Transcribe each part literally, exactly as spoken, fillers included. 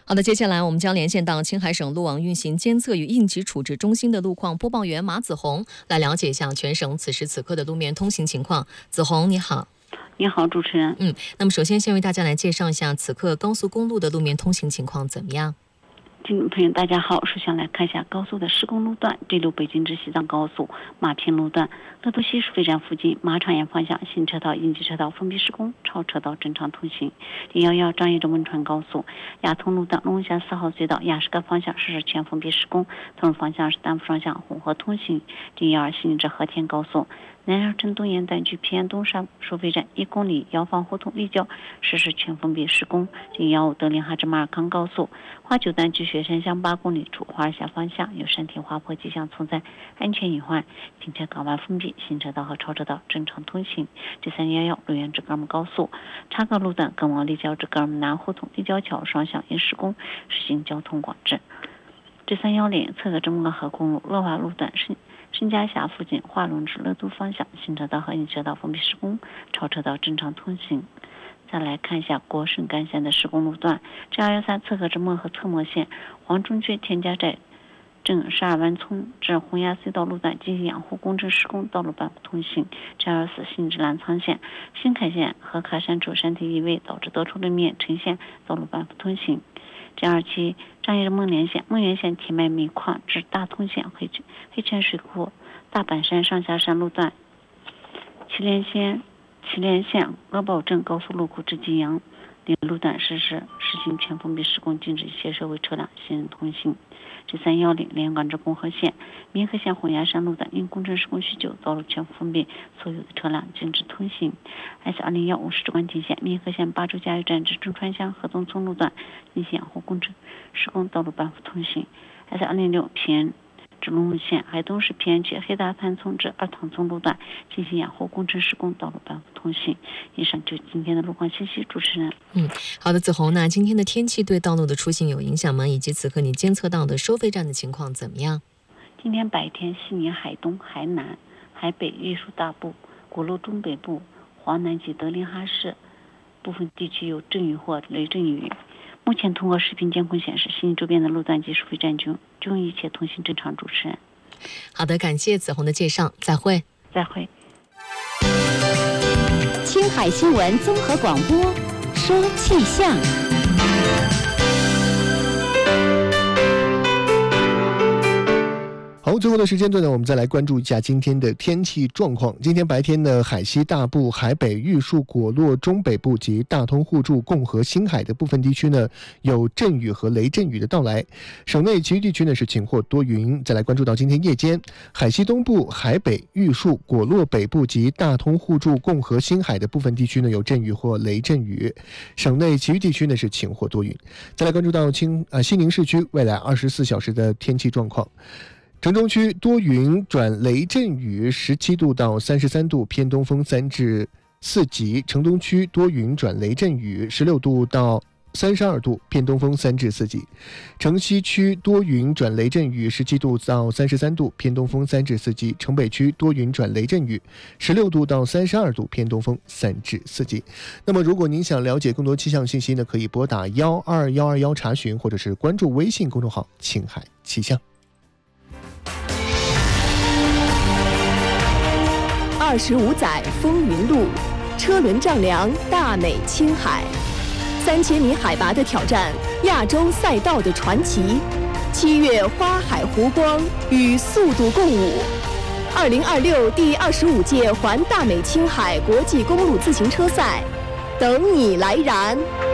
好的，接下来我们将连线到青海省路网运行监测与应急处置中心的路况播报员马子红，来了解一下全省此时此刻的路面通行情况。子红，你好。 你好，主持人。 嗯，那么首先先为大家来介绍一下此刻高速公路的路面通行情况怎么样？ 听众朋友大家好，首先来看一下高速的施工路段。第六北京至西藏高速马坪路段乐都西收费站附近马场沿方向新车道应急车道封闭施工，超车道正常通行。第幺幺张掖州汶川高速亚通路段龙峡四号隧道雅石各方向实施全封闭施工，同方向是单副双向混合通行。第幺二西宁至和田高速南绕城东沿段距平安东山收费站一公里药房胡同立交实施全封闭施工。第幺五德林哈至马尔康高速花九段距雪山乡八公里处花儿峡方向有山体滑坡迹象存在，安全隐患，停车港湾封闭，行车道和超车道正常通行。第三幺幺六原至格尔木高速察克路段更往立交至格尔木南胡同立交桥双向因施工实行交通管制。第三幺零侧格至漠河公路乐华路段申申家峡附近化龙至乐都方向行车道和应急车道封闭施工，超车道正常通行。再来看一下国省干线的施工路段。G二一三侧河至漠河侧漠线黄中区田家寨镇十二湾村至洪崖隧道路段进行养护工程施工，道路半不通行。G二四新至澜沧线新开线和喀山处山体移位导致德处路面呈现道路半不通行。G二七张掖至孟连线孟源线铁脉煤矿至大通线黑黑泉水库大板山上下山路段祁连线祁连县阿保镇高速路口至济阳连路段实施实行全封闭施工，禁止一切社会车辆行人通行。G三幺零连岗至共和县民和县洪崖山路段因工程施工需求道路全封闭，所有的车辆禁止通行。S 二零幺五市直关田县民和县八洲加油站至中川乡河东村路段进行养护工程施工，道路半不通行。S 二零六平安至龙武县海东市平安区黑大滩村至二塘村路段进行养护工程施工，道路半不通行。以上就是今天的路况信息，主持人。 嗯，好的，子红，那今天的天气对道路的出行有影响吗？以及此刻你监测到的收费站的情况怎么样？ 今天白天西宁、海东、海南、海北、玉树大部、果洛中北部、华南及德林哈市部分地区有阵雨或雷阵雨。目前通过视频监控显示，西宁周边的路段及收费站均均一切通行正常。主持人， 好的，感谢子红的介绍，再会。 再会。 青海新闻综合广播，说气象。 好，最后的时间段呢，我们再来关注一下今天的天气状况。今天白天呢，海西大部、海北、玉树、果洛中北部及大通互助、共和、新海的部分地区呢，有阵雨和雷阵雨的到来。省内其余地区呢是晴或多云。再来关注到今天夜间，海西东部、海北、玉树、果洛北部及大通互助、共和、新海的部分地区呢有阵雨或雷阵雨。省内其余地区呢是晴或多云。再来关注到青呃西宁市区未来二十四小时的天气状况。城中区多云转雷阵雨，十七度到三十三度，偏东风三至四级。城东区多云转雷阵雨，十六度到三十二度，偏东风三至四级。城西区多云转雷阵雨，十七度到三十三度，偏东风三至四级。城北区多云转雷阵雨，十六度到三十二度，偏东风三至四级。那么，如果您想了解更多气象信息呢，可以拨打幺二幺二幺查询，或者是关注微信公众号“青海气象”。 二十五载风云路，车轮丈量大美青海，三千米海拔的挑战，亚洲赛道的传奇。七月花海湖光与速度共舞，二零二六第二十五届环大美青海国际公路自行车赛，等你来燃。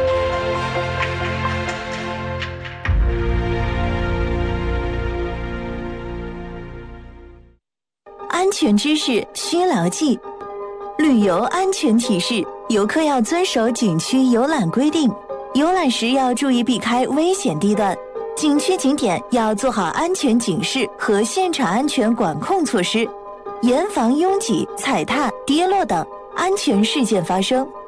安全知识需牢记。旅游安全提示：游客要遵守景区游览规定，游览时要注意避开危险地段，景区景点要做好安全警示和现场安全管控措施，严防拥挤、踩踏、跌落等安全事件发生。